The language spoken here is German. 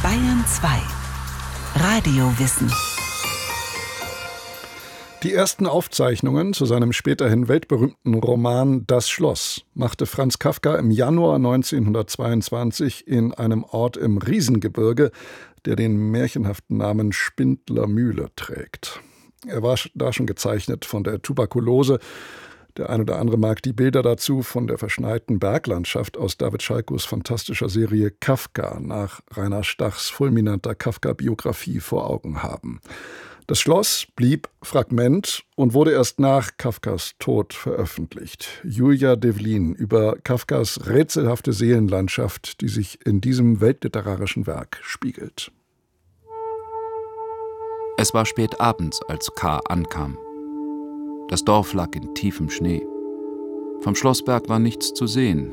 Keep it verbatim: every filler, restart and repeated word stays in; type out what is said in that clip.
Bayern zwei. Radiowissen. Die ersten Aufzeichnungen zu seinem späterhin weltberühmten Roman »Das Schloss« machte Franz Kafka im Januar neunzehnhundertzweiundzwanzig in einem Ort im Riesengebirge, der den märchenhaften Namen Spindlermühle trägt. Er war da schon gezeichnet von der Tuberkulose. Der ein oder andere mag die Bilder dazu von der verschneiten Berglandschaft aus David Schalkos fantastischer Serie Kafka nach Rainer Stachs fulminanter Kafka-Biografie vor Augen haben. Das Schloss blieb Fragment und wurde erst nach Kafkas Tod veröffentlicht. Julia Devlin über Kafkas rätselhafte Seelenlandschaft, die sich in diesem weltliterarischen Werk spiegelt. Es war spät abends, als K. ankam. Das Dorf lag in tiefem Schnee. Vom Schlossberg war nichts zu sehen,